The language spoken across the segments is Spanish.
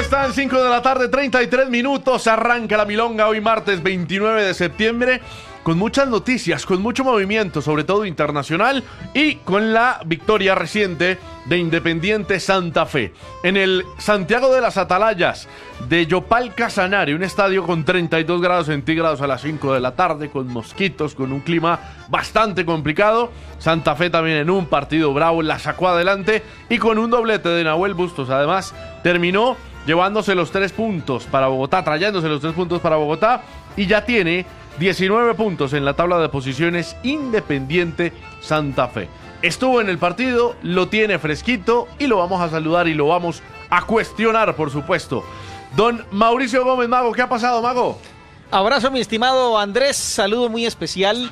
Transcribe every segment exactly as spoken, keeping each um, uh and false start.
están? cinco de la tarde, treinta y tres minutos. Arranca la milonga hoy martes veintinueve de septiembre. Con muchas noticias, con mucho movimiento, sobre todo internacional, y con la victoria reciente de Independiente Santa Fe. En el Santiago de las Atalayas de Yopal Casanare, un estadio con treinta y dos grados centígrados a las cinco de la tarde, con mosquitos, con un clima bastante complicado. Santa Fe también en un partido bravo la sacó adelante y con un doblete de Nahuel Bustos. Además, terminó llevándose los tres puntos para Bogotá, trayéndose los tres puntos para Bogotá, y ya tiene diecinueve puntos en la tabla de posiciones Independiente Santa Fe. Estuvo en el partido, lo tiene fresquito y lo vamos a saludar y lo vamos a cuestionar, por supuesto. Don Mauricio Gómez, Mago, ¿qué ha pasado, Mago? Abrazo, mi estimado Andrés, saludo muy especial.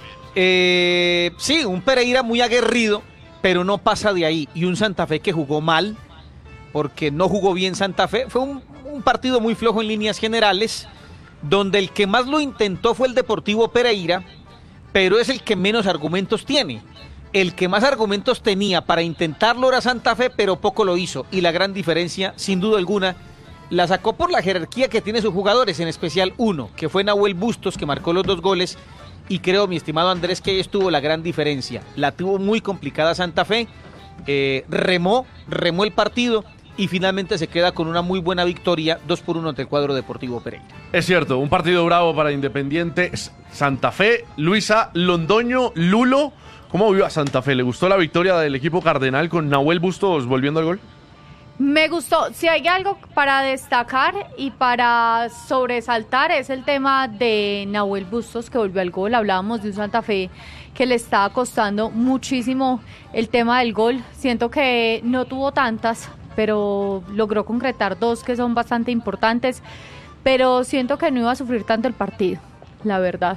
Eh, sí, un Pereira muy aguerrido, pero no pasa de ahí. Y un Santa Fe que jugó mal, porque no jugó bien Santa Fe. Fue un, un partido muy flojo en líneas generales, donde el que más lo intentó fue el Deportivo Pereira, pero es el que menos argumentos tiene. El que más argumentos tenía para intentarlo era Santa Fe, pero poco lo hizo. Y la gran diferencia, sin duda alguna, la sacó por la jerarquía que tiene sus jugadores, en especial uno, que fue Nahuel Bustos, que marcó los dos goles. Y creo, mi estimado Andrés, que ahí estuvo la gran diferencia. La tuvo muy complicada Santa Fe, eh, remó, remó el partido, y finalmente se queda con una muy buena victoria, dos por uno ante el cuadro Deportivo Pereira. Es cierto, un partido bravo para Independiente Santa Fe. Luisa Londoño, Lulo, ¿cómo vio a Santa Fe? ¿Le gustó la victoria del equipo cardenal con Nahuel Bustos volviendo al gol? Me gustó. Si hay algo para destacar y para sobresaltar es el tema de Nahuel Bustos, que volvió al gol. Hablábamos de un Santa Fe que le estaba costando muchísimo el tema del gol. Siento que no tuvo tantas, pero logró concretar dos que son bastante importantes, pero siento que no iba a sufrir tanto el partido, la verdad.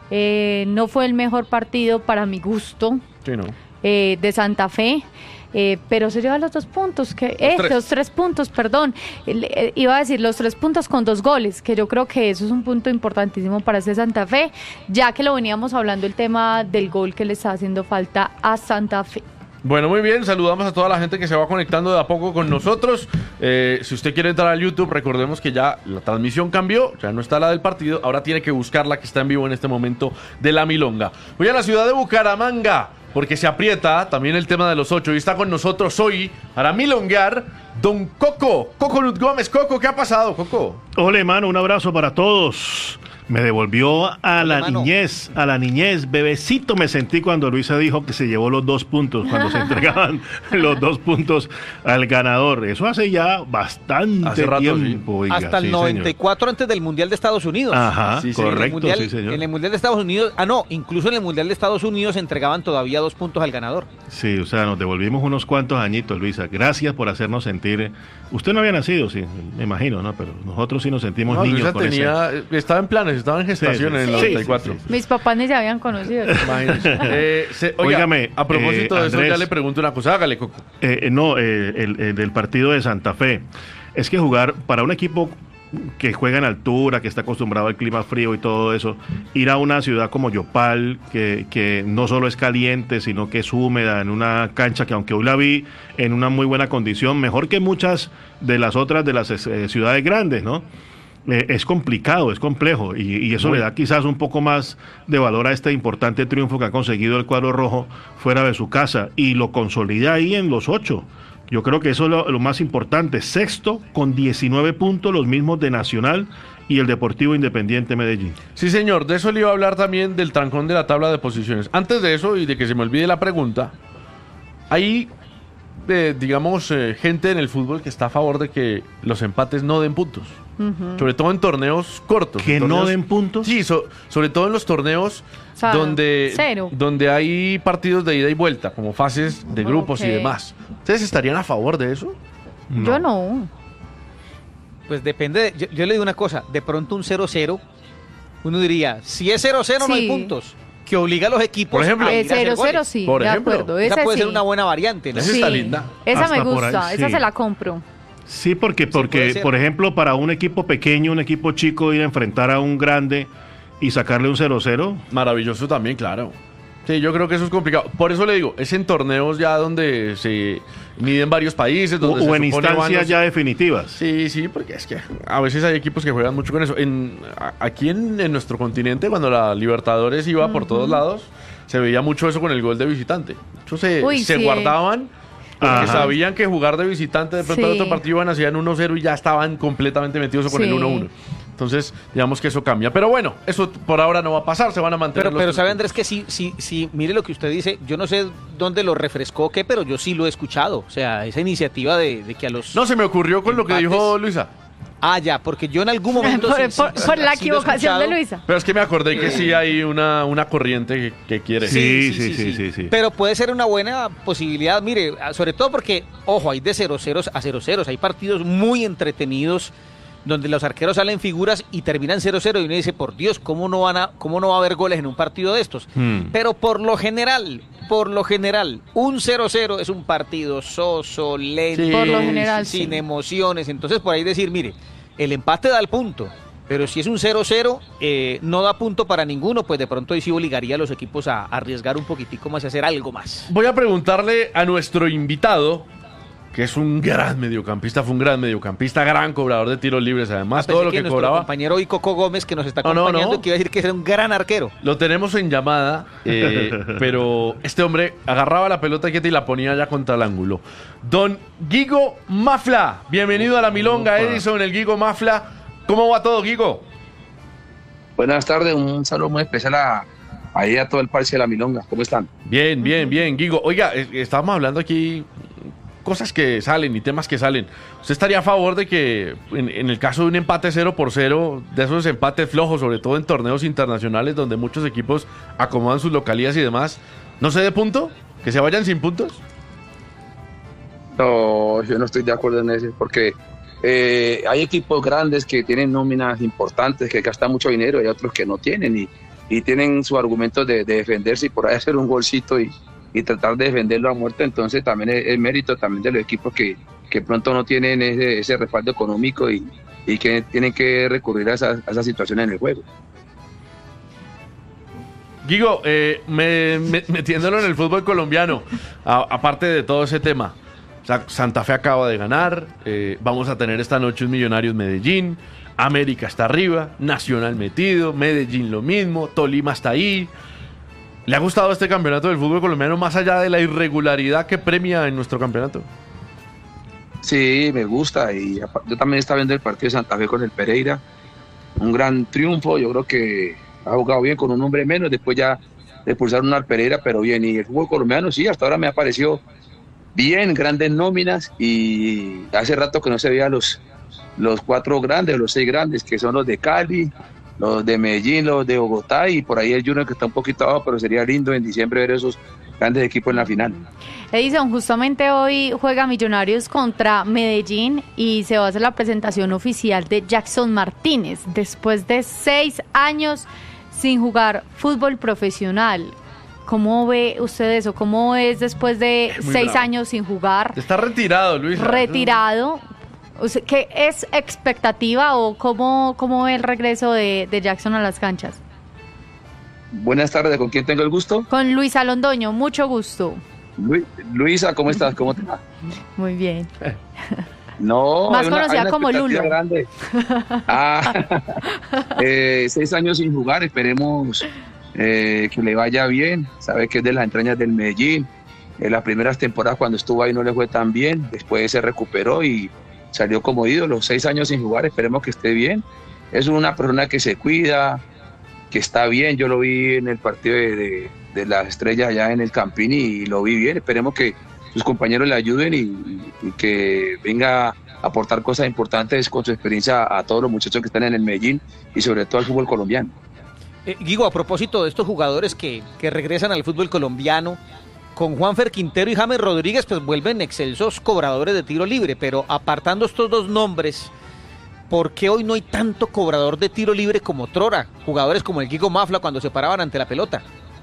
Eh, no fue el mejor partido para mi gusto, sí, no. eh, de Santa Fe, eh, pero se lleva los dos puntos, que, eh, tres. los tres puntos, perdón, eh, iba a decir los tres puntos con dos goles, que yo creo que eso es un punto importantísimo para este Santa Fe, ya que lo veníamos hablando el tema del gol que le está haciendo falta a Santa Fe. Bueno, muy bien, saludamos a toda la gente que se va conectando de a poco con nosotros. Eh, si usted quiere entrar al YouTube, recordemos que ya la transmisión cambió, ya no está la del partido, ahora tiene que buscar la que está en vivo en este momento de la milonga. Voy a la ciudad de Bucaramanga, porque se aprieta también el tema de los ocho, y está con nosotros hoy, para milonguear, don Coco, Coco Nut Gómez. Coco, ¿qué ha pasado, Coco? Hola, hermano, un abrazo para todos. Me devolvió a la niñez, a la niñez. Bebecito me sentí cuando Luisa dijo que se llevó los dos puntos, cuando se entregaban los dos puntos al ganador. Eso hace ya bastante hace rato, tiempo. Sí. Oiga, hasta el sí, noventa y cuatro, señor. Antes del Mundial de Estados Unidos. Ajá, sí, correcto, en el, mundial, sí, señor. En el Mundial de Estados Unidos, ah, no, incluso en el Mundial de Estados Unidos se entregaban todavía dos puntos al ganador. Sí, o sea, nos devolvimos unos cuantos añitos, Luisa. Gracias por hacernos sentir. Usted no había nacido, sí, me imagino, ¿no? Pero nosotros sí nos sentimos no, niños. Luisa con tenía, ese... estaba en planes, estaba en gestación. Sí, sí. En el noventa y cuatro. Sí, sí, sí. Mis papás ni se habían conocido. eh, se, oiga, Óigame, a propósito eh, de eso, Andrés, ya le pregunto una cosa. Hágale, Coco. Eh, no, eh, el, el del partido de Santa Fe. Es que jugar para un equipo que juega en altura, que está acostumbrado al clima frío y todo eso, ir a una ciudad como Yopal, que, que no solo es caliente, sino que es húmeda, en una cancha que aunque hoy la vi en una muy buena condición, mejor que muchas de las otras de las eh, ciudades grandes, ¿no? Eh, es complicado, es complejo y, y eso Muy. le da quizás un poco más de valor a este importante triunfo que ha conseguido el cuadro rojo fuera de su casa y lo consolida ahí en los ocho. Yo creo que eso es lo, lo más importante. Sexto con diecinueve puntos, los mismos de Nacional y el Deportivo Independiente Medellín. Sí, señor, de eso le iba a hablar también, del trancón de la tabla de posiciones. Antes de eso, y de que se me olvide la pregunta, hay, eh, digamos, eh, gente en el fútbol que está a favor de que los empates no den puntos. Uh-huh. Sobre todo en torneos cortos. ¿Que torneos, no den puntos? Sí, so, sobre todo en los torneos o sea, donde, cero. donde hay partidos de ida y vuelta, como fases de grupos okay. y demás. ¿Ustedes estarían a favor de eso? No. Yo no. Pues depende, de, yo, yo le digo una cosa, de pronto un cero cero, uno diría, si es cero cero sí. no hay puntos, que obliga a los equipos por ejemplo, a ir a hacer cero cero sí, por de ejemplo. acuerdo. Esa Ese puede sí. ser una buena variante, ¿no? Esa sí. está linda. Esa Hasta me gusta, ahí, esa sí. se la compro. Sí, porque, porque sí, por ejemplo, para un equipo pequeño, un equipo chico, ir a enfrentar a un grande y sacarle un cero cero. Maravilloso también, claro. Sí, yo creo que eso es complicado. Por eso le digo, es en torneos ya donde se miden varios países, donde o, se o en supone instancias van los- ya definitivas. Sí, sí, porque es que a veces hay equipos que juegan mucho con eso. En, a- aquí en, en nuestro continente, cuando la Libertadores iba por todos lados, se veía mucho eso con el gol de visitante. Muchos se, Uy, se sí. guardaban porque Ajá. sabían que jugar de visitante de pronto Sí. al otro partido iban hacían uno cero y ya estaban completamente metidos con Sí. el uno uno. Entonces, digamos que eso cambia. Pero bueno, eso por ahora no va a pasar, se van a mantener Pero, los pero tres sabe puntos. Andrés que sí, sí, sí, mire lo que usted dice, yo no sé dónde lo refrescó o qué, pero yo sí lo he escuchado. O sea, esa iniciativa de, de que a los... No, se me ocurrió con lo que Empates. dijo Luisa. Ah, ya, porque yo en algún momento... por, sí- sí- por- sí- por la sí lo he equivocación de escuchado. Luisa. Pero es que me acordé que sí hay una, una corriente que, que quiere. Sí, sí, sí, sí, sí. Pero puede ser una buena posibilidad, mire, sobre todo porque, ojo, hay de cero ceros a cero ceros, hay partidos muy entretenidos donde los arqueros salen figuras y terminan cero cero y uno dice, por Dios, ¿cómo no van a, cómo no va a haber goles en un partido de estos? Hmm. Pero por lo general, por lo general, un cero cero es un partido soso, lento, Sí. Por lo general, sin sí. emociones. Entonces, por ahí decir, mire, el empate da el punto, pero si es un cero cero, eh, no da punto para ninguno, pues de pronto ahí sí obligaría a los equipos a arriesgar un poquitico más y hacer algo más. Voy a preguntarle a nuestro invitado, que es un gran mediocampista, fue un gran mediocampista, gran cobrador de tiros libres, además, Ah, todo pensé lo que, nuestro cobraba. compañero hoy Coco Gómez, que nos está No, no, acompañando, no. que iba a decir que era un gran arquero. Lo tenemos en llamada, eh, pero este hombre agarraba la pelota quieta y la ponía ya contra el ángulo. Don Guigo Mafla, bienvenido a la Milonga, Opa. Edison, el Guigo Mafla. ¿Cómo va todo, Guigo? Buenas tardes, un saludo muy especial a, ahí a todo el parche de la Milonga. ¿Cómo están? Bien, bien, bien, Guigo. Oiga, eh, estábamos hablando aquí cosas que salen y temas que salen. ¿Usted estaría a favor de que en, en el caso de un empate cero por cero, de esos empates flojos, sobre todo en torneos internacionales donde muchos equipos acomodan sus localías y demás, no se dé punto? ¿Que se vayan sin puntos? No, yo no estoy de acuerdo en eso, porque eh, hay equipos grandes que tienen nóminas importantes, que gastan mucho dinero, y hay otros que no tienen, y, y tienen su argumento de, de defenderse y por ahí hacer un golcito y, y tratar de defenderlo a muerte. Entonces también es, es mérito también de los equipos que, que pronto no tienen ese, ese respaldo económico y, y que tienen que recurrir a esa, a esa situación en el juego. Guigo, eh, me- me- metiéndolo en el fútbol colombiano, a- aparte de todo ese tema, Sa- Santa Fe acaba de ganar, eh, vamos a tener esta noche un Millonarios Medellín, América está arriba, Nacional metido, Medellín lo mismo, Tolima está ahí. ¿Le ha gustado este campeonato del fútbol colombiano más allá de la irregularidad que premia en nuestro campeonato? Sí, me gusta, y apa- yo también estaba viendo el partido de Santa Fe con el Pereira, un gran triunfo. Yo creo que ha jugado bien con un hombre menos, después ya le expulsaron al Pereira, pero bien. Y el fútbol colombiano sí, hasta ahora me ha parecido bien, grandes nóminas, y hace rato que no se veía los, los cuatro grandes, los seis grandes, que son los de Cali, los de Medellín, los de Bogotá, y por ahí el Junior, que está un poquito abajo, pero sería lindo en diciembre ver esos grandes equipos en la final. Edison, justamente hoy juega Millonarios contra Medellín y se va a hacer la presentación oficial de Jackson Martínez después de seis años sin jugar fútbol profesional. ¿Cómo ve usted eso? ¿Cómo es después de Muy seis bravo. años sin jugar, Está retirado, Luis. retirado? O sea, ¿qué es expectativa o cómo, cómo ve el regreso de, de Jackson a las canchas? Buenas tardes, ¿con quién tengo el gusto? Con Luisa Londoño, mucho gusto. Lu- Luisa, ¿cómo estás? ¿Cómo te va? Muy bien. No, Más hay una- conocida hay una como expectativa Lulo. grande. Ah, eh, seis años sin jugar, esperemos eh, que le vaya bien. Sabe que es de las entrañas del Medellín. En las primeras temporadas cuando estuvo ahí no le fue tan bien, después se recuperó y salió como ídolo. Seis años sin jugar, esperemos que esté bien. Es una persona que se cuida, que está bien. Yo lo vi en el partido de, de, de las estrellas allá en el Campín y lo vi bien. Esperemos que sus compañeros le ayuden y, y que venga a aportar cosas importantes con su experiencia a todos los muchachos que están en el Medellín y sobre todo al fútbol colombiano. Eh, Guigo, a propósito de estos jugadores que, que regresan al fútbol colombiano, con Juanfer Quintero y James Rodríguez, pues vuelven excelsos cobradores de tiro libre, pero apartando estos dos nombres, ¿por qué hoy no hay tanto cobrador de tiro libre como Trora? Jugadores como el Guigo Mafla cuando se paraban ante la pelota.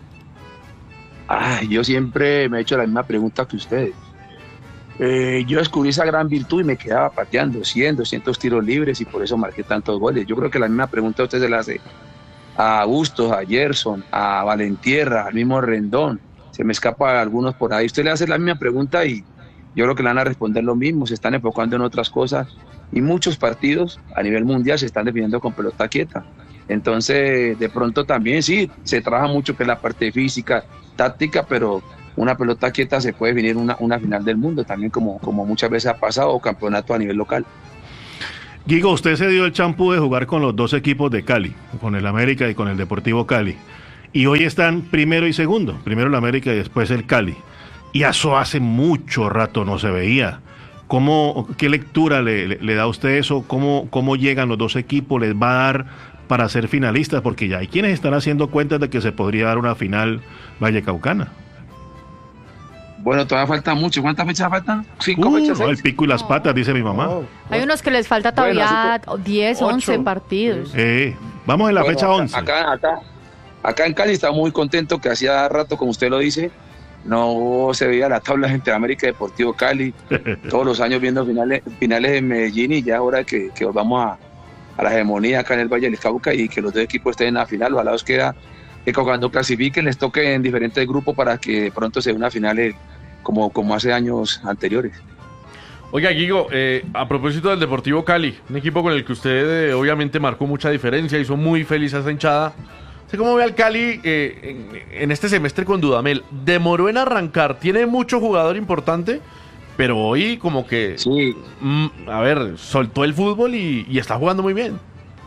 Ay, yo siempre me he hecho la misma pregunta que ustedes. Eh, yo descubrí esa gran virtud y me quedaba pateando cien, doscientos tiros libres y por eso marqué tantos goles. Yo creo que la misma pregunta usted se la hace a Bustos, a Gerson, a Valentierra, al mismo Rendón. Se me escapa a algunos por ahí. Usted le hace la misma pregunta y yo creo que le van a responder lo mismo. Se están enfocando en otras cosas y muchos partidos a nivel mundial se están definiendo con pelota quieta. Entonces, de pronto también sí, se trabaja mucho que es la parte física, táctica, pero una pelota quieta se puede definir una, una final del mundo también, como, como muchas veces ha pasado, o campeonato a nivel local. Guigo, usted se dio el champú de jugar con los dos equipos de Cali, con el América y con el Deportivo Cali. Y hoy están primero y segundo, primero el América y después el Cali. Y eso hace mucho rato no se veía. ¿Cómo, qué lectura le, le, le da a usted eso? ¿Cómo, ¿Cómo llegan los dos equipos? ¿Les va a dar para ser finalistas? Porque ya hay quienes están haciendo cuentas de que se podría dar una final vallecaucana. Bueno, todavía falta mucho. ¿Cuántas fechas faltan? ¿Cinco uh, fechas? No, el pico y las patas, dice mi mamá. Oh. Hay unos que les falta todavía bueno, diez, once partidos. Eh, vamos en la bueno, fecha once. Acá, acá, acá en Cali estamos muy contentos que hacía rato, como usted lo dice, no se veía la tabla entre América y Deportivo Cali. Todos los años viendo finales, finales en Medellín y ya es hora que, que volvamos a, a la hegemonía acá en el Valle del Cauca y que los dos equipos estén en la final. Ojalá os queda que cuando clasifiquen les toque en diferentes grupos para que de pronto se dé una final como, como hace años anteriores. Oiga, Guigo, eh, a propósito del Deportivo Cali, un equipo con el que usted eh, obviamente marcó mucha diferencia, hizo muy feliz a esa hinchada. ¿Sé cómo ve al Cali eh, en, en este semestre con Dudamel? Demoró en arrancar, tiene mucho jugador importante, pero hoy como que, sí. mm, a ver, soltó el fútbol y, y está jugando muy bien.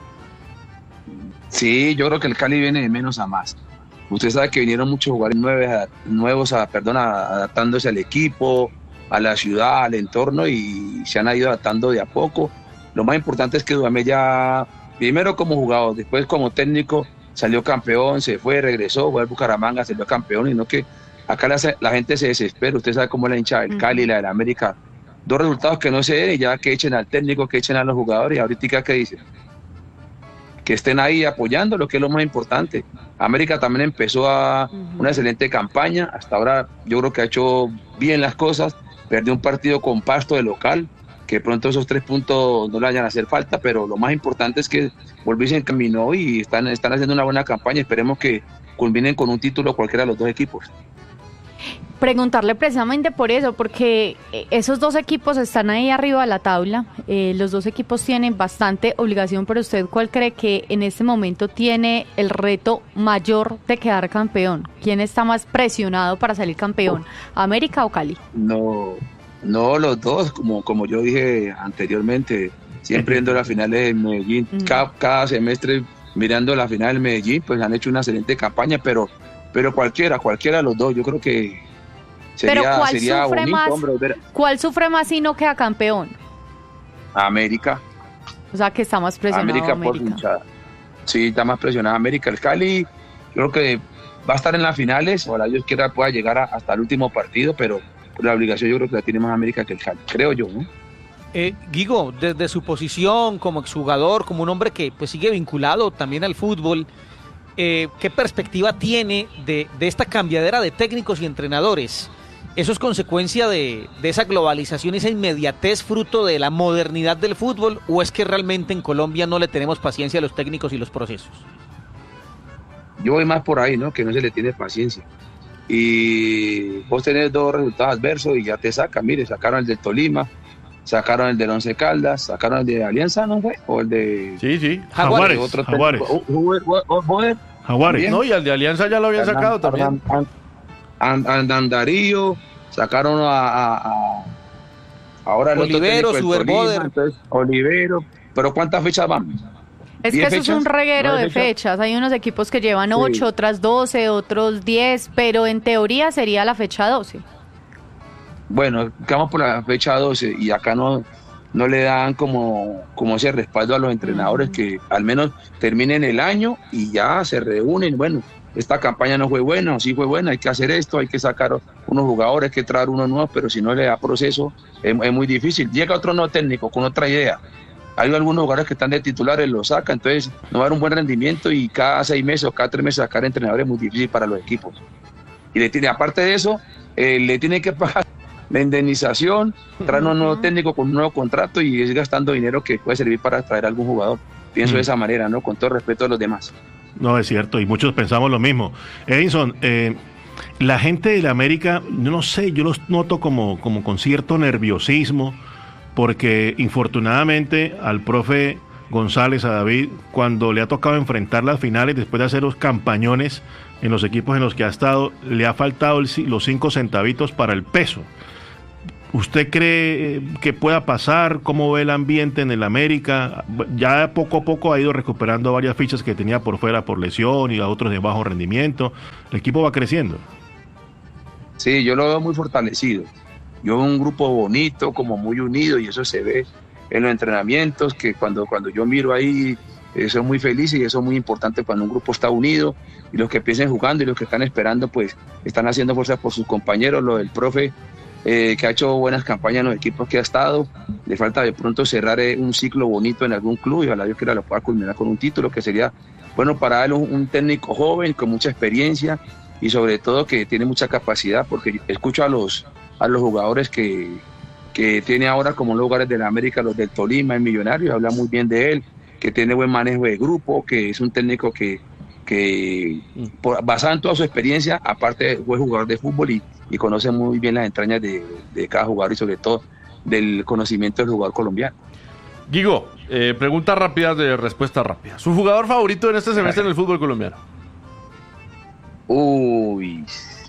Sí, yo creo que el Cali viene de menos a más. Usted sabe que vinieron muchos jugadores nuevos, nuevos a, perdón, adaptándose al equipo, a la ciudad, al entorno y se han ido adaptando de a poco. Lo más importante es que Dudamel ya, primero como jugador, después como técnico, salió campeón, se fue, regresó, fue al Bucaramanga, salió campeón y no que acá la, la gente se desespera. Usted sabe cómo es la hinchada del Cali, la del América. Dos resultados que no se den y ya que echen al técnico, que echen a los jugadores y ahorita ¿qué dicen? Que estén ahí apoyando, lo que es lo más importante. América también empezó a uh-huh. una excelente campaña, hasta ahora yo creo que ha hecho bien las cosas, perdió un partido con Pasto de local, que pronto esos tres puntos no le vayan a hacer falta, pero lo más importante es que volvió y se encaminó y están, están haciendo una buena campaña, esperemos que culminen con un título cualquiera de los dos equipos. Preguntarle precisamente por eso, porque esos dos equipos están ahí arriba de la tabla, eh, los dos equipos tienen bastante obligación, pero ¿usted cuál cree que en este momento tiene el reto mayor de quedar campeón? ¿Quién está más presionado para salir campeón, América o Cali? No, no los dos, como, como yo dije anteriormente, siempre viendo las finales de Medellín, uh-huh. cada, cada semestre mirando la final de Medellín, pues han hecho una excelente campaña, pero, pero cualquiera, cualquiera de los dos, yo creo que Sería, Pero ¿cuál, sería sufre bonito, más, hombre, ¿cuál sufre más si no queda campeón? América. O sea, que está más presionado América. América. Por hinchada. Sí, está más presionada América. El Cali, creo que va a estar en las finales. Ojalá Dios quiera pueda llegar a, hasta el último partido, pero la obligación yo creo que la tiene más América que el Cali. Creo yo, ¿no? Eh, Guigo, desde su posición como exjugador, como un hombre que pues sigue vinculado también al fútbol, eh, ¿qué perspectiva tiene de, de esta cambiadera de técnicos y entrenadores? ¿Eso es consecuencia de, de esa globalización, esa inmediatez fruto de la modernidad del fútbol, o es que realmente en Colombia no le tenemos paciencia a los técnicos y los procesos? Yo voy más por ahí, ¿no? Que no se le tiene paciencia. Y vos tenés dos resultados adversos y ya te sacan. Mire, sacaron el del Tolima, sacaron el del Once Caldas, sacaron el de Alianza, ¿no fue? O el de... Sí, sí. Jaguares. Otro Jaguares. Jaguares. Jaguares. No, y el de Alianza ya lo habían sacado también. Andandarillo, sacaron a, a, a ahora el Olivero, Superboder, Olivero, pero ¿cuántas fechas van? Es que eso fechas? Es un reguero de fechas? fechas, hay unos equipos que llevan ocho, sí. otras doce, otros diez, pero en teoría sería la fecha doce. Bueno, quedamos por la fecha doce y acá no, no le dan como, como ese respaldo a los entrenadores uh-huh. que al menos terminen el año y ya se reúnen, bueno, esta campaña no fue buena, o sí fue buena, hay que hacer esto, hay que sacar unos jugadores, hay que traer unos nuevos, pero si no le da proceso, es, es muy difícil. Llega otro nuevo técnico con otra idea. Hay algunos jugadores que están de titulares, los saca, entonces no va a dar un buen rendimiento y cada seis meses o cada tres meses sacar entrenadores es muy difícil para los equipos. Y le tiene, aparte de eso, eh, le tiene que pagar la indemnización, traer un nuevo técnico con un nuevo contrato y es gastando dinero que puede servir para traer a algún jugador. Pienso uh-huh. de esa manera, ¿no? Con todo respeto a los demás. No, es cierto, y muchos pensamos lo mismo. Edinson, eh, la gente de la América, yo no sé, yo los noto como, como con cierto nerviosismo, porque infortunadamente al profe González, a David, cuando le ha tocado enfrentar las finales, después de hacer los campañones en los equipos en los que ha estado, le ha faltado el, los cinco centavitos para el peso. ¿Usted cree que pueda pasar? ¿Cómo ve el ambiente en el América? Ya poco a poco ha ido recuperando varias fichas que tenía por fuera por lesión y a otros de bajo rendimiento. El equipo va creciendo. Sí, yo lo veo muy fortalecido. Yo veo un grupo bonito, como muy unido, y eso se ve en los entrenamientos, que cuando, cuando yo miro ahí, eh, soy muy feliz, y eso es muy importante cuando un grupo está unido, y los que empiecen jugando y los que están esperando, pues están haciendo fuerza por sus compañeros. Lo del profe, Eh, que ha hecho buenas campañas en los equipos que ha estado, le falta de pronto cerrar eh, un ciclo bonito en algún club, y ojalá Dios quiera lo pueda culminar con un título, que sería bueno para él, un, un técnico joven con mucha experiencia y sobre todo que tiene mucha capacidad, porque escucho a los, a los jugadores que, que tiene ahora como los jugadores de la América, los del Tolima, el Millonario, habla muy bien de él, que tiene buen manejo de grupo, que es un técnico que, que por, basado en toda su experiencia, aparte fue jugador de fútbol y y conoce muy bien las entrañas de, de cada jugador y sobre todo del conocimiento del jugador colombiano. Guigo, eh, preguntas rápidas de respuesta rápida. ¿Su jugador favorito en este semestre en el fútbol colombiano? Uy,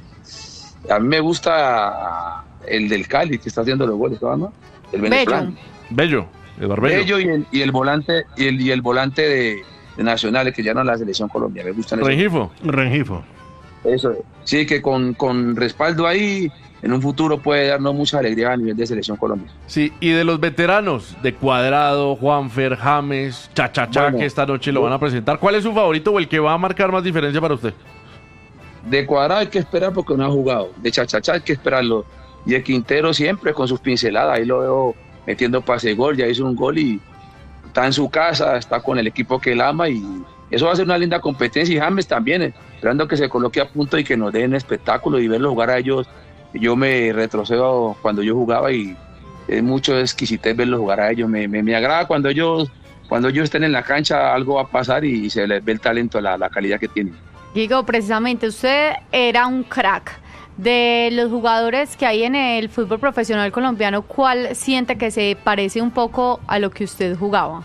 a mí me gusta el del Cali, que está haciendo los goles, ¿no? El venezolano. Bello, el Barbello. Bello y el, y el volante, y el, y el volante de, de Nacionales que ya no es la selección colombiana. Me gustan Rengifo. Rengifo. Eso, sí, que con, con respaldo ahí, en un futuro puede darnos mucha alegría a nivel de selección colombiana. Sí, y de los veteranos, de Cuadrado, Juanfer, James, Chachachá, bueno, que esta noche lo van a presentar, ¿cuál es su favorito o el que va a marcar más diferencia para usted? De Cuadrado hay que esperar porque no ha jugado, de Chachachá hay que esperarlo, y el Quintero siempre con sus pinceladas, ahí lo veo metiendo pase de gol, ya hizo un gol y está en su casa, está con el equipo que él ama, y eso va a ser una linda competencia. Y James también, esperando que se coloque a punto y que nos den espectáculo y verlos jugar a ellos. Yo me retrocedo cuando yo jugaba y es mucho exquisitez verlos jugar a ellos. Me, me, me agrada cuando ellos, cuando ellos estén en la cancha, algo va a pasar y se les ve el talento, la, la calidad que tienen. Digo, precisamente, usted era un crack. De los jugadores que hay en el fútbol profesional colombiano, ¿cuál siente que se parece un poco a lo que usted jugaba?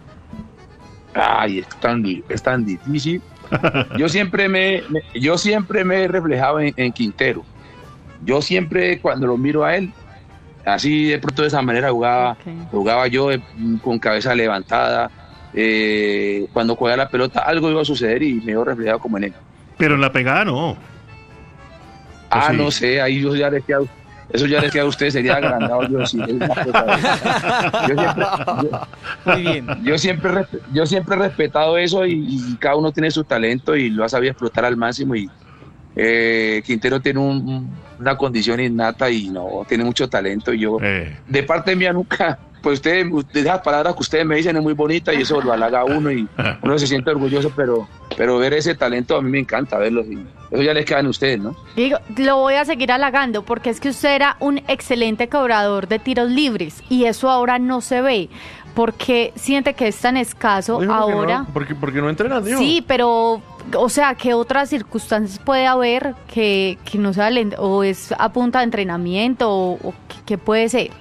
Ay, es tan, es tan difícil. Yo siempre me, me yo siempre me he reflejado en, en Quintero. Yo siempre cuando lo miro a él, así de pronto de esa manera jugaba, okay. jugaba yo eh, con cabeza levantada. Eh, cuando cogía la pelota algo iba a suceder y me he reflejado como en él. Pero en la pegada no. Ah, sí. No sé, ahí yo ya les queda, eso ya les queda a ustedes, sería agrandado yo decir. Yo siempre, yo, Muy bien. Yo siempre, yo siempre he respetado eso y, y cada uno tiene su talento y lo ha sabido explotar al máximo. Y eh, Quintero tiene un, una condición innata y no tiene mucho talento. Y yo, eh. de parte mía, nunca. Pues ustedes, esas palabras que ustedes me dicen es muy bonita y eso lo halaga a uno y uno se siente orgulloso, pero, pero ver ese talento a mí me encanta verlo. Y eso ya les queda en ustedes, ¿no? Digo, lo voy a seguir halagando porque es que usted era un excelente cobrador de tiros libres y eso ahora no se ve. Porque siente que es tan escaso Oye, ahora. No, porque, porque no entrenan, digo. Sí, pero, o sea, ¿qué otras circunstancias puede haber que, que no sea o es a punta de entrenamiento o, o qué puede ser?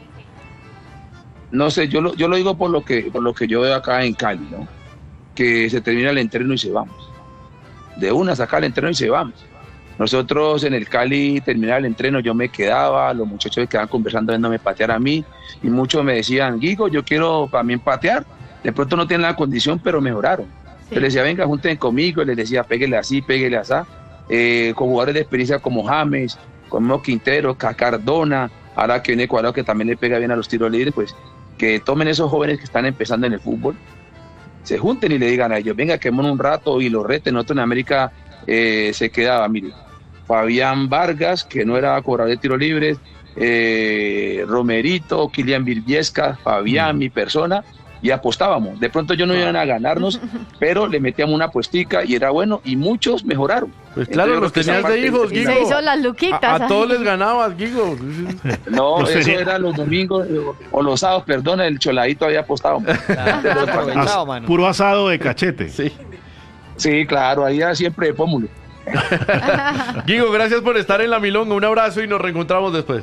No sé, yo lo, yo lo digo por lo que por lo que yo veo acá en Cali, ¿no? Que se termina el entreno y se vamos. De una sacar el entreno y se vamos. Nosotros en el Cali terminaba el entreno, yo me quedaba, los muchachos quedaban conversando viéndome patear a mí y muchos me decían, Guigo, yo quiero también patear. De pronto no tienen la condición, pero mejoraron. Sí. Yo les decía, venga, junten conmigo, les decía, péguele así, péguele así. Eh, con jugadores de experiencia como James, como Quintero, Cardona, ahora que viene Cuadrado que también le pega bien a los tiros libres, pues que tomen esos jóvenes que están empezando en el fútbol, se junten y le digan a ellos, venga, quémonos un rato y lo reten. Nosotros en América eh, se quedaba, mire, Fabián Vargas, que no era cobrador de tiros libres, eh, Romerito, Kilian Virviesca, Fabián, mm. mi persona, y apostábamos. De pronto yo no iban a ganarnos, pero le metíamos una apuestica y era bueno, y muchos mejoraron. Pues claro, los tenías de hijos, Guigo. Se hizo las luquitas. A, a todos les ganabas, Guigo. No, eso sería... era los domingos, o los sábados, perdón, el choladito había apostado. As, puro asado de cachete. Sí. Sí, claro, ahí ya siempre de pómulo. Guigo, gracias por estar en la Milonga. Un abrazo y nos reencontramos después.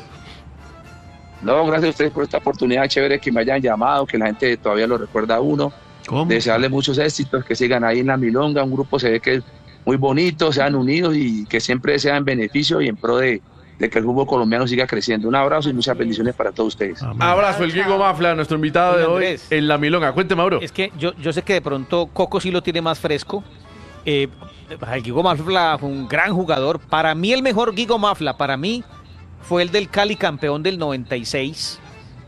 No, gracias a ustedes por esta oportunidad chévere que me hayan llamado, que la gente todavía lo recuerda a uno. ¿Cómo? Desearle muchos éxitos, que sigan ahí en la Milonga. Un grupo se ve que es muy bonito, sean unidos y que siempre sea en beneficio y en pro de, de que el fútbol colombiano siga creciendo. Un abrazo y muchas bendiciones para todos ustedes. Amén. Abrazo, el Guigo Mafla, nuestro invitado Oye, de hoy Andrés. en la Milonga. Cuente, Mauro. Es que yo, yo sé que de pronto Coco sí lo tiene más fresco. Eh, el Guigo Mafla fue un gran jugador. Para mí el mejor Guigo Mafla, para mí, fue el del Cali campeón del noventa y seis.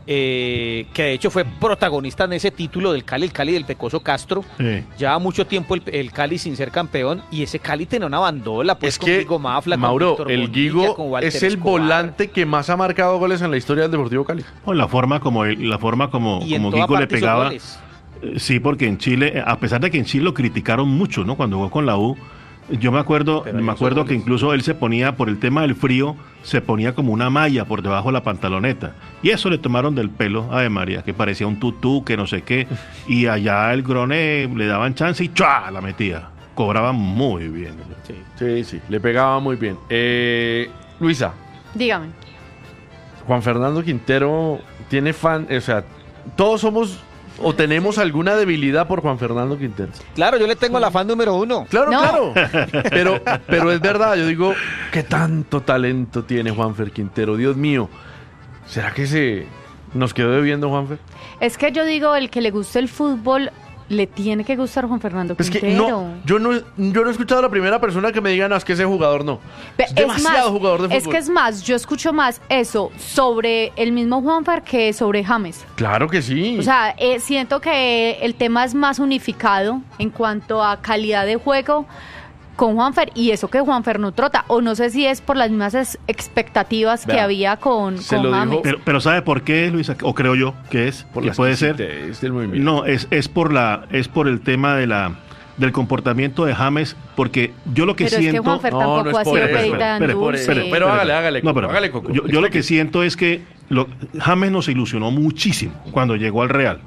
Eh, que de hecho fue protagonista en ese título del Cali, el Cali del Pecoso Castro. Sí. Lleva mucho tiempo el, el Cali sin ser campeón y ese Cali tenía una bandola pues Es con que, Guigo Mafla, con Mauro, Víctor el Bonilla, Guigo con Walter es el Escobar. volante que más ha marcado goles en la historia del Deportivo Cali. O la forma como él- la forma como, Y en como toda Guigo le parte hizo pegaba. goles. Eh, Sí, porque en Chile, eh, a pesar de que en Chile lo criticaron mucho, ¿no? Cuando jugó con la U, yo me acuerdo, Pero me hizo acuerdo que goles. incluso él se ponía, por el tema del frío, se ponía como una malla por debajo de la pantaloneta. Y eso le tomaron del pelo a De María, que parecía un tutú, que no sé qué. Y allá el Grone le daban chance y ¡chua! La metía. Cobraba muy bien. Sí. Sí, sí, le pegaba muy bien. Eh, Luisa, Dígame. Juan Fernando Quintero tiene fan, o sea, todos somos o tenemos alguna debilidad por Juan Fernando Quintero. Claro, yo le tengo la fan número uno. Claro, No. claro. Pero, pero es verdad, yo digo, ¿qué tanto talento tiene Juanfer Quintero? Dios mío, ¿será que se nos quedó debiendo Juanfer? Es que yo digo, el que le guste el fútbol, le tiene que gustar Juan Fernando Es que Quintero. no, yo no, yo no he escuchado a la primera persona que me diga, no, es que ese jugador no. Pe- Es demasiado jugador de fútbol. Es que es más, yo escucho más eso sobre el mismo Juanfer que sobre James. Claro que sí. O sea, eh, siento que el tema es más unificado en cuanto a calidad de juego con Juanfer, y eso que Juanfer no trota, o no sé si es por las mismas es- expectativas que Vea, había con, se con lo James. dijo- Pero, pero ¿sabe por qué, Luisa? O creo yo que es, por que las puede ser. exquisitez del movimiento. No, es, es por la, es por el tema de la del comportamiento de James, porque yo lo que Pero es que siento. Juanfer No, tampoco no es ha por sido eso. perita Espere, de espere, dulce. espere, pero Espere, hágale, hágale, No, Coco, pero hágale, Coco. Yo, yo lo que Explique. siento es que lo- James nos ilusionó muchísimo cuando llegó al Real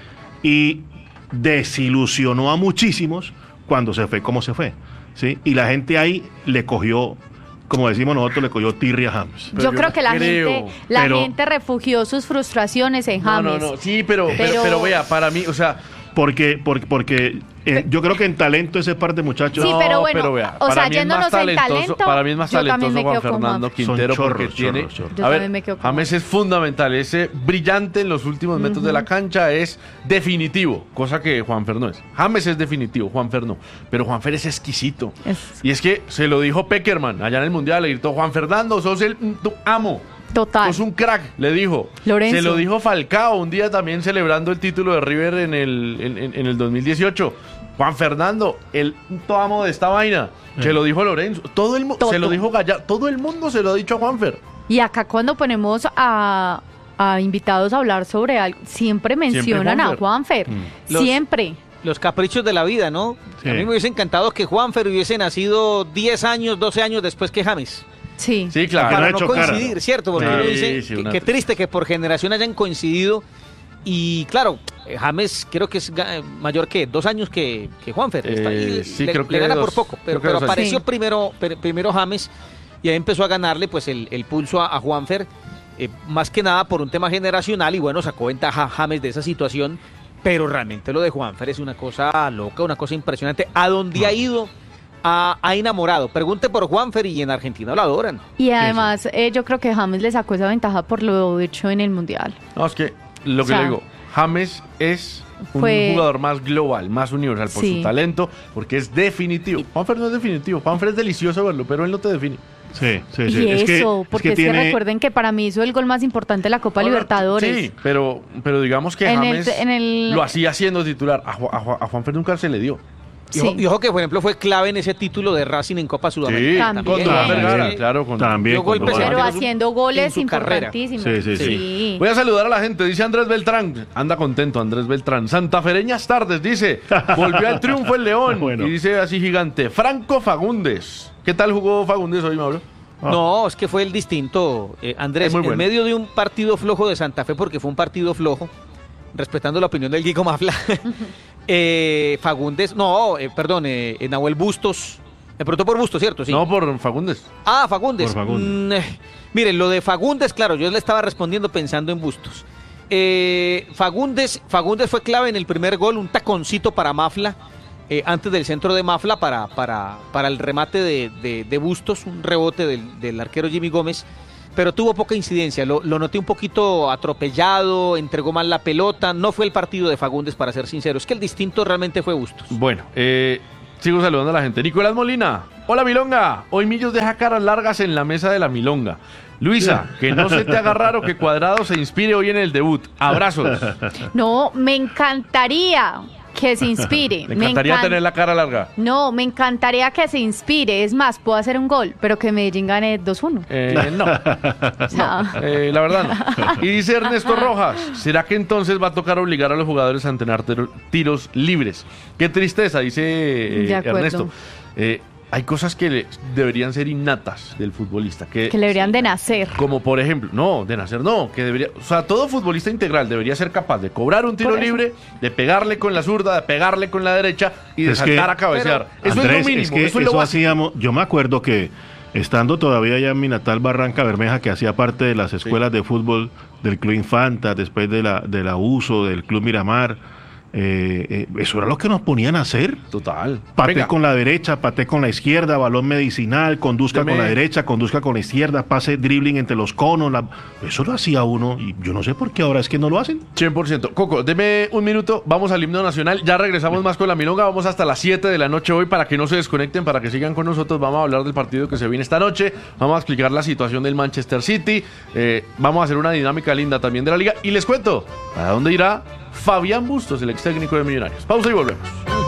y desilusionó a muchísimos cuando se fue como se fue, ¿sí? Y la gente ahí le cogió, como decimos nosotros, le cogió tirria a James. Pero Yo yo creo no que la creo. gente, la Pero- gente refugió sus frustraciones en No, James. no, no, sí, pero, pero, Pero- pero vea, para mí, o sea, Porque, porque, porque eh, yo creo que en talento ese par de muchachos Sí, no, pero bueno, vea, o para sea, mí es yéndonos más en talentoso, talento, para mí es más yo también talentoso me Juan quedo con Fernando Juanfer. Quintero Son porque chorros, tiene, chorros, chorros. Yo a ver, también me quedo con James es fundamental, ese brillante en los últimos metros de la cancha es definitivo, cosa que Juanfer no es. James es definitivo, Juanfer no, pero Juanfer es exquisito. Es- Y es que se lo dijo Peckerman allá en el Mundial, le gritó, Juan Fernando, sos el tu amo. Total. Sos un crack, le dijo. Lorenzo. Se lo dijo Falcao un día también celebrando el título de River en el, en, en- en el dos mil dieciocho. Juan Fernando, el puto amo de esta vaina. Se lo dijo Lorenzo. Todo el mundo, Toto. se lo dijo Gallardo. Todo el mundo se lo ha dicho a Juanfer. Y acá cuando ponemos a, a invitados a hablar sobre algo, siempre mencionan a Juanfer. Juanfer. Los- Siempre. Los caprichos de la vida, ¿no? Sí. A mí me hubiese encantado que Juanfer hubiese nacido diez años, doce años después que James. Sí. Sí, Que no Para ha no hecho cara, coincidir, ¿no? ¿cierto? Porque Sí, uno dice sí, que- una qué tristeza. triste que por generación hayan coincidido. Y claro, eh, James creo que es ga- mayor que dos años que, que Juanfer. Eh, Está ahí, sí, le, creo le que gana dos. por poco, Creo pero, que pero dos años. apareció Sí. primero, per- primero James y ahí empezó a ganarle pues el, el pulso a, a Juanfer, eh, más que nada por un tema generacional y bueno, sacó ventaja a James de esa situación, pero realmente lo de Juanfer es una cosa loca, una cosa impresionante. A donde ha ido, ha, ha enamorado. Pregunte por Juanfer y en Argentina lo adoran. Y además, eh, yo creo que James le sacó esa ventaja por lo hecho en el Mundial. No, es que lo O que sea, le digo, James es un fue- jugador más global, más universal por Sí. su talento, porque es definitivo. Juanfer no es definitivo. Juanfer es delicioso verlo, pero él no te define. Sí, sí, Y sí. Es que- eso, es porque es que, tiene- recuerden que para mí hizo el gol más importante de la Copa Libertadores. Sí, pero, pero digamos que En el- James en el- lo hacía siendo titular. A, Ju- a Ju- a Juanfer nunca se le dio. Y, Sí. ojo, y ojo que, por ejemplo, fue clave en ese título de Racing en Copa Sudamericana. También. con Duván También. Vergara, claro. Con... También. Dio con golpes Duván. Pero en su- haciendo goles en su carrera. importantísimos. Sí, sí, sí. Voy a saludar a la gente, dice Andrés Beltrán. Anda contento Andrés Beltrán. Santafereñas tardes, dice. Volvió al triunfo el León. Bueno. Y dice así gigante. Franco Fagundes. ¿Qué tal jugó Fagundes hoy, Mauro? No, es que fue el distinto, eh, Andrés, Es muy en bueno. medio de un partido flojo de Santa Fe, porque fue un partido flojo, respetando la opinión del Guico Mafla, Eh, Fagundes, no, eh, perdón, eh, eh, Nahuel Bustos. Me preguntó por Bustos, ¿cierto? Sí. No, por Fagundes. Ah, Fagundes. Por Fagundes. Mm, eh, miren, lo de Fagundes, claro, yo le estaba respondiendo pensando en Bustos. Eh, Fagundes, Fagundes fue clave en el primer gol, un taconcito para Mafla, eh, antes del centro de Mafla para, para, para el remate de, de, de Bustos, un rebote del, del arquero Jimmy Gómez, pero tuvo poca incidencia, lo, lo noté un poquito atropellado, entregó mal la pelota, no fue el partido de Fagundes, para ser sincero, es que el distinto realmente fue Bustos. Bueno, eh, sigo saludando a la gente. Nicolás Molina, hola Milonga, hoy Millos deja caras largas en la mesa de la Milonga. Luisa, que no se te haga raro que Cuadrado se inspire hoy en el debut. Abrazos. No, me encantaría que se inspire. Me encantaría encan- tener la cara larga. No, me encantaría que se inspire. Es más, puedo hacer un gol, pero que Medellín gane dos uno. Eh, no, O sea, eh, la verdad no. Y dice Ernesto Rojas, ¿será que entonces va a tocar obligar a los jugadores a entrenar ter- tiros libres? Qué tristeza, dice eh, De acuerdo. Ernesto. Eh, hay cosas que le- deberían ser innatas del futbolista. Que, que le deberían de nacer. Como por ejemplo, no, de nacer no, que debería, o sea, todo futbolista integral debería ser capaz de cobrar un tiro Por eso. libre, de pegarle con la zurda, de pegarle con la derecha y de Es que- saltar a cabecear. eso Andrés, es lo mínimo, es que eso es lo eso básico. hacíamos, yo me acuerdo que estando todavía allá en mi natal Barranca Bermeja, que hacía parte de las escuelas de fútbol del Club Infanta, después de la, de la U S O, del Club Miramar, eh, eh, eso era lo que nos ponían a hacer. Total. Pate Venga. con la derecha, pate con la izquierda, balón medicinal, conduzca Deme- con la derecha, conduzca con la izquierda, pase dribbling entre los conos. la- Eso lo hacía uno y yo no sé por qué ahora es que no lo hacen. cien por ciento. Coco, deme un minuto, vamos al himno nacional, ya regresamos más con la Milonga, vamos hasta las siete de la noche hoy para que no se desconecten, para que sigan con nosotros, vamos a hablar del partido que se viene esta noche, vamos a explicar la situación del Manchester City, eh, vamos a hacer una dinámica linda también de la liga y les cuento, ¿a dónde irá Fabián Bustos, el ex técnico de Millonarios? Pausa y volvemos.